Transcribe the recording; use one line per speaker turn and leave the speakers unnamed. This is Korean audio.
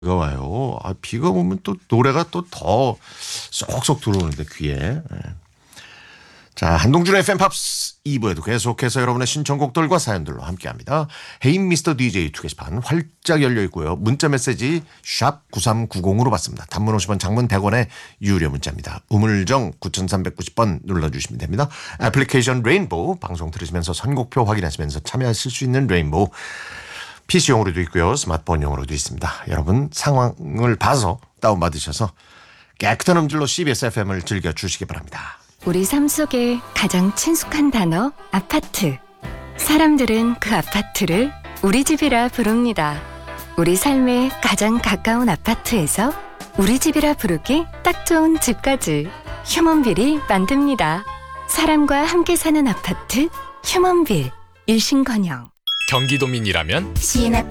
비가 와요. 비가 오면 또 노래가 또 더 쏙쏙 들어오는데 귀에. 네. 자, 한동준의 팬팝스 2부에도 계속해서 여러분의 신청곡들과 사연들로 함께합니다. 헤이 미스터 DJ 투게시판 활짝 열려 있고요. 문자 메시지 샵 9390으로 받습니다. 단문 50원, 장문 100원의 유료 문자입니다. 우물정 9390번 눌러주시면 됩니다. 애플리케이션 레인보우 방송 들으시면서 선곡표 확인하시면서 참여하실 수 있는 레인보우 PC용으로도 있고요. 스마트폰용으로도 있습니다. 여러분 상황을 봐서 다운받으셔서 깨끗한 음질로 CBS FM을 즐겨주시기 바랍니다.
우리 삶 속에 가장 친숙한 단어 아파트. 사람들은 그 아파트를 우리 집이라 부릅니다. 우리 삶에 가장 가까운 아파트에서 우리 집이라 부르기 딱 좋은 집까지 휴먼빌이 만듭니다. 사람과 함께 사는 아파트 휴먼빌. 일신건영.
경기도민이라면
시내